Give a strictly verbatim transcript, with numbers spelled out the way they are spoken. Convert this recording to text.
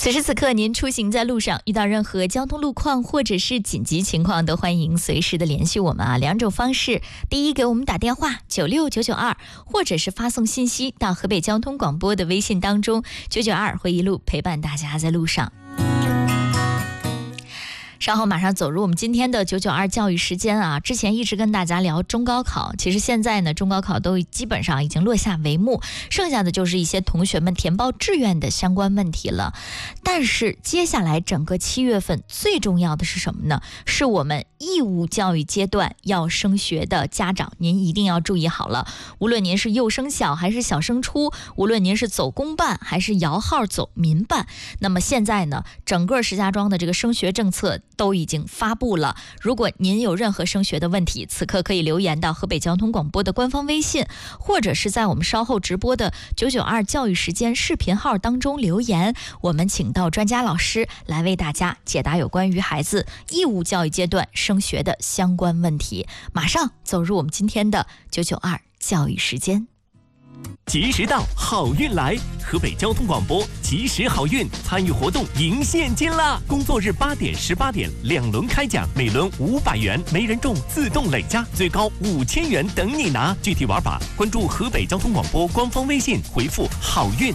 此时此刻您出行在路上，遇到任何交通路况或者是紧急情况，都欢迎随时的联系我们啊。两种方式，第一给我们打电话九六九九二，或者是发送信息到河北交通广播的微信当中，九九二会一路陪伴大家在路上。稍后马上走入我们今天的九九二教育时间啊！之前一直跟大家聊中高考，其实现在呢，中高考都基本上已经落下帷幕，剩下的就是一些同学们填报志愿的相关问题了。但是接下来整个七月份最重要的是什么呢？是我们义务教育阶段要升学的家长，您一定要注意好了。无论您是幼升小还是小升初，无论您是走公办还是摇号走民办，那么现在呢，整个石家庄的这个升学政策都已经发布了。如果您有任何升学的问题，此刻可以留言到河北交通广播的官方微信，或者是在我们稍后直播的九九二教育时间视频号当中留言，我们请到专家老师来为大家解答有关于孩子义务教育阶段升学的相关问题。马上走入我们今天的九九二教育时间。 及时到，好运来！河北交通广播及时好运参与活动赢现金啦！工作日八点、十八点两轮开奖，每轮五百元，没人中自动累加，最高五千元等你拿。具体玩法关注河北交通广播官方微信，回复好运